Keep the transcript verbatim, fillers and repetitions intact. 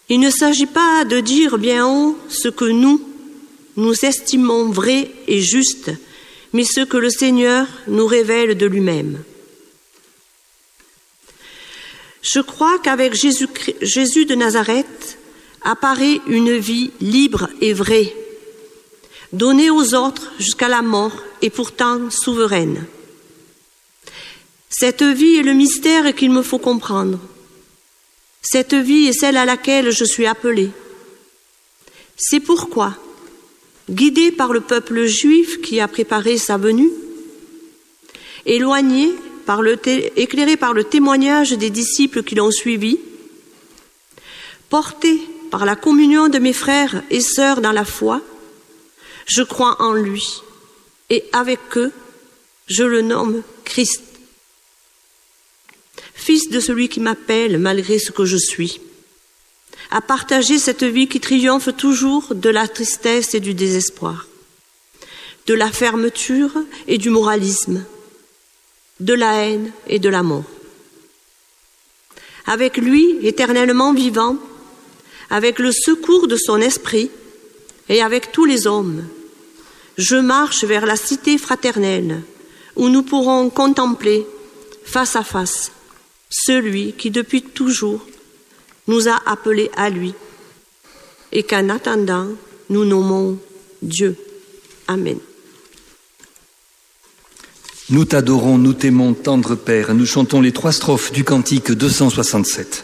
Il ne s'agit pas de dire bien haut ce que nous, nous estimons vrai et juste, mais ce que le Seigneur nous révèle de lui-même. Je crois qu'avec Jésus, Jésus de Nazareth apparaît une vie libre et vraie, donnée aux autres jusqu'à la mort et pourtant souveraine. Cette vie est le mystère qu'il me faut comprendre. Cette vie est celle à laquelle je suis appelée. C'est pourquoi, guidé par le peuple juif qui a préparé sa venue, éloigné par le té- éclairé par le témoignage des disciples qui l'ont suivi, porté par la communion de mes frères et sœurs dans la foi, je crois en lui, et avec eux, je le nomme Christ, fils de celui qui m'appelle malgré ce que je suis, à partager cette vie qui triomphe toujours de la tristesse et du désespoir, de la fermeture et du moralisme, de la haine et de la mort. Avec lui, éternellement vivant, avec le secours de son esprit et avec tous les hommes, je marche vers la cité fraternelle où nous pourrons contempler face à face celui qui depuis toujours nous a appelés à lui et qu'en attendant nous nommons Dieu. Amen. Nous t'adorons, nous t'aimons, tendre Père. Nous chantons les trois strophes du cantique deux cent soixante-sept.